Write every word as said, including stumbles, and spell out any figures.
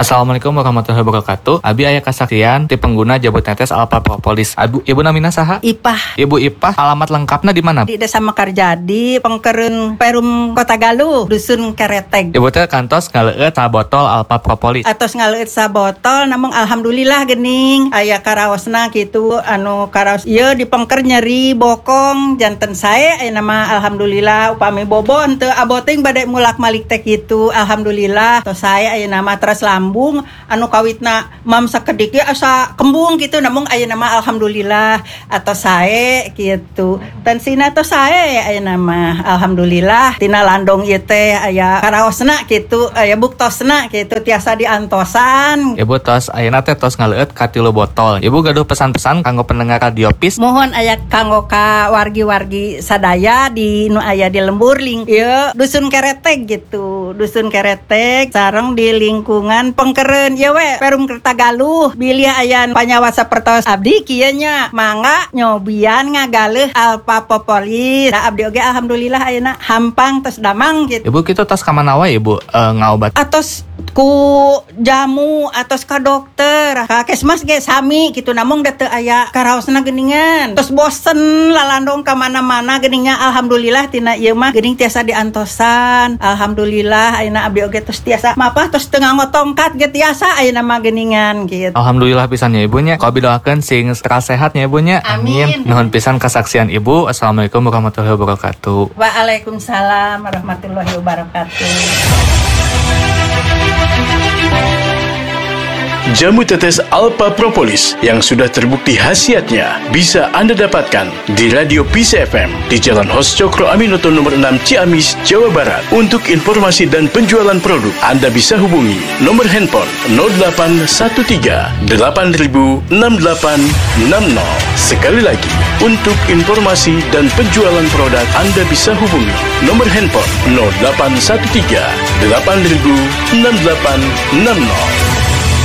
Assalamualaikum warahmatullahi wabarakatuh. Abi aya kasaksian ti pengguna jabut netes Alpha Propolis. Abu, Ibu namina saha? Ipah. Ibu Ipah, alamat lengkapna di mana? Di Desa Mekarjadi, Pengkereun Perum Kota Galuh, Dusun Kereteg. Ibu teh kantos ngaleueut sabotol Alpha Propolis. Atos ngaleueut sabotol, namun alhamdulillah geuning aya karaosna kitu anu karaos ieu di pengker nyeri bokong janten sae aya nama alhamdulillah upami bobon teu aboting bade mulak malik teh kitu alhamdulillah tos sae aya nama teras lambung anu kawitna mam sakedik ge asa kembung kitu namun aya nama alhamdulillah atau sae kitu tensina tos sae aya nama alhamdulillah tina landong ieu teh aya karaosna kitu aya buktosna kitu tiasa diantosan. Ibu tos ayeuna teh tos ngaleueut ka tilu botol. Ibu gaduh pesan-pesan kanggo pendengar Radio Pis. Mohon aya kanggo ka wargi-wargi sadaya di nu aya di Lemburling. Ieu Dusun Kereteg gitu. Dusun Kereteg sareng di lingkungan Pengkereun ieu we Perum Kota Galuh. Bilih aya panyawa sapertos abdi kieu nya mangga nyobian ngagaleuh Alpha Propolis. Da abdi oge alhamdulillah ayeuna hampang tos damang gitu. Ibu kitu tos ka mana wae Ibu e, ngaobat? Atos ku jamu atos ka dokter ka kesmas ge sami gitu namun da teu aya karaosna geuningan tos bosen lalandong ka mana-mana geuningnya alhamdulillah tina ieu mah geuning tiasa diantosan alhamdulillah ayeuna abdi oge tos tiasa mapah tos teu ngangotongkat ge tiasa ayeuna mah geuningan gitu. Alhamdulillah pisan ya Ibunya. Kalau doakeun sing stres sehat ya Ibunya. Amin. Nuhun pisan kesaksian Ibu. Assalamualaikum warahmatullahi wabarakatuh. Waalaikumsalam warahmatullahi wabarakatuh. Jamu tetes Alpha Propolis yang sudah terbukti khasiatnya bisa Anda dapatkan di Radio Pis F M di Jalan Hos Cokro Aminoto nomor enam Ciamis, Jawa Barat. Untuk informasi dan penjualan produk, Anda bisa hubungi nomor handphone nol delapan satu tiga delapan nol enam delapan enam nol. Sekali lagi, untuk informasi dan penjualan produk, Anda bisa hubungi nomor handphone nol delapan satu tiga delapan nol enam delapan enam nol.